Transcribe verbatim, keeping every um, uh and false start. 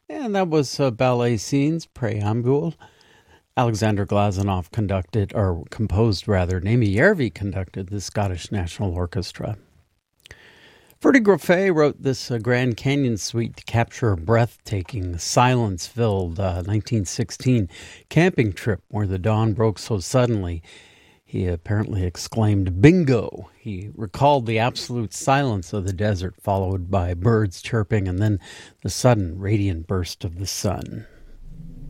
And that was uh, Ballet Scenes, Preambule. Alexander Glazunov conducted, or composed rather, Nemi Järvi conducted the Scottish National Orchestra. Ferdy Grofé wrote this uh, Grand Canyon suite to capture a breathtaking, silence-filled uh, nineteen sixteen camping trip where the dawn broke so suddenly. He apparently exclaimed, "Bingo!" He recalled the absolute silence of the desert, followed by birds chirping and then the sudden radiant burst of the sun.